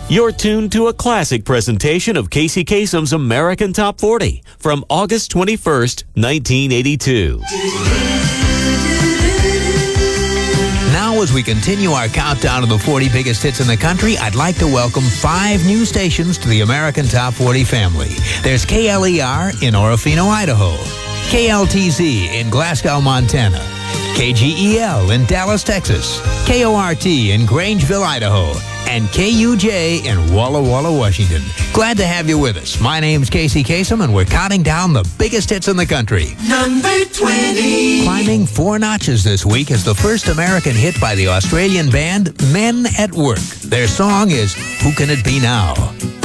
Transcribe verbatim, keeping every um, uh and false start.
You're tuned to a classic presentation of Casey Kasem's American Top forty from August twenty-first, nineteen eighty-two. Now, as we continue our countdown of the forty biggest hits in the country, I'd like to welcome five new stations to the American Top forty family. There's K L E R in Orofino, Idaho, K L T Z in Glasgow, Montana, K G E L in Dallas, Texas, K O R T in Grangeville, Idaho, and K U J in Walla Walla, Washington. Glad to have you with us. My name's Casey Kasem, and we're counting down the biggest hits in the country. Number twenty. Climbing four notches this week is the first American hit by the Australian band Men at Work. Their song is Who Can It Be Now?